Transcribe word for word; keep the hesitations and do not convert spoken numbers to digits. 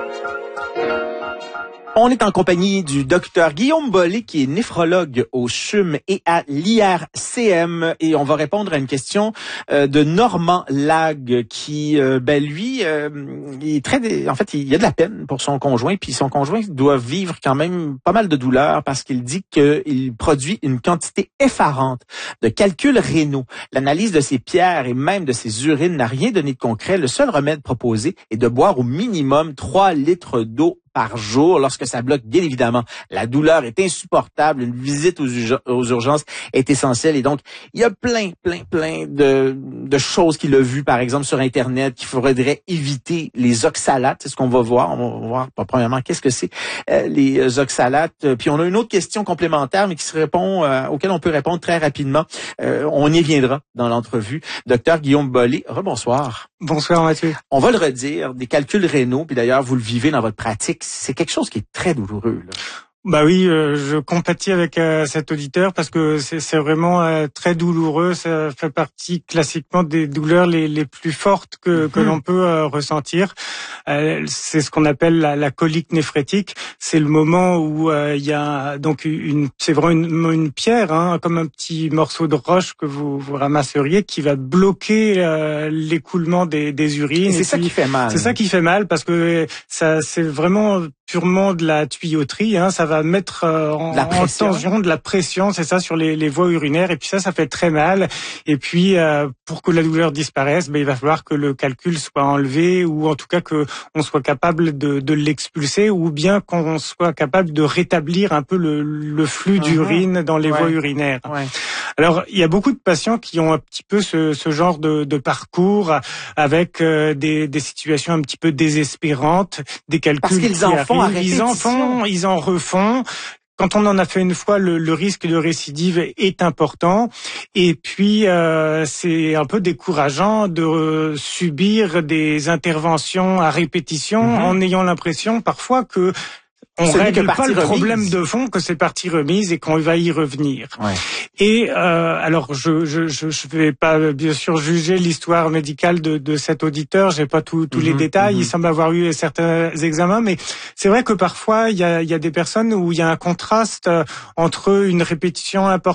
On est en compagnie du docteur Guillaume Bollé, qui est néphrologue au C H U M et à l'I R C M, et on va répondre à une question euh, de Normand Lague, qui, euh, ben lui, euh, il est très, en fait, il y a de la peine pour son conjoint, puis son conjoint doit vivre quand même pas mal de douleur parce qu'il dit qu'il produit une quantité effarante de calculs rénaux. L'analyse de ses pierres et même de ses urines n'a rien donné de concret. Le seul remède proposé est de boire au minimum trois litres d'eau par jour. Lorsque ça bloque, bien évidemment, la douleur est insupportable. Une visite aux, urg- aux urgences est essentielle. Et donc, il y a plein, plein, plein de, de choses qu'il a vues, par exemple, sur Internet, qu'il faudrait éviter. Les oxalates, c'est ce qu'on va voir. On va voir, premièrement, qu'est-ce que c'est, euh, les oxalates. Puis on a une autre question complémentaire, mais qui se répond, euh, auquel on peut répondre très rapidement. Euh, on y viendra dans l'entrevue. Docteur Guillaume Bollé, rebonsoir. Bonsoir Mathieu. On va le redire, des calculs rénaux, puis d'ailleurs, vous le vivez dans votre pratique, c'est quelque chose qui est très douloureux, là. Bah oui, euh, je compatis avec euh, cet auditeur parce que c'est, c'est vraiment euh, très douloureux. Ça fait partie classiquement des douleurs les, les plus fortes que, mmh. que l'on peut euh, ressentir. Euh, c'est ce qu'on appelle la, la colique néphrétique. C'est le moment où euh, il y a donc une, c'est vraiment une, une pierre, hein, comme un petit morceau de roche que vous, vous ramasseriez, qui va bloquer euh, l'écoulement des, des urines. Et c'est et ça puis, qui fait mal. C'est ça qui fait mal parce que ça, c'est vraiment purement de la tuyauterie, hein, ça va mettre euh, en, en tension de la pression, c'est ça, sur les, les voies urinaires, et puis ça, ça fait très mal. Et puis, euh, pour que la douleur disparaisse, ben, il va falloir que le calcul soit enlevé, ou en tout cas que on soit capable de, de l'expulser, ou bien qu'on soit capable de rétablir un peu le, le flux uh-huh. d'urine dans les ouais. voies urinaires. Ouais. Alors, il y a beaucoup de patients qui ont un petit peu ce, ce genre de, de parcours avec euh, des, des situations un petit peu désespérantes, des calculs parce qu'ils qui en font arrivent, ils en font, ils en refont. Quand on en a fait une fois, le, le risque de récidive est important. Et puis, euh, c'est un peu décourageant de euh, subir des interventions à répétition mm-hmm. en ayant l'impression parfois que on ne règle pas le remise. problème de fond, que c'est partie remise et qu'on va y revenir. Ouais. Et euh, alors, je je je je vais pas bien sûr juger l'histoire médicale de de cet auditeur. J'ai pas tous tous mm-hmm, les détails. Mm-hmm. Il semble avoir eu certains examens, mais c'est vrai que parfois il y a il y a des personnes où il y a un contraste entre une répétition importante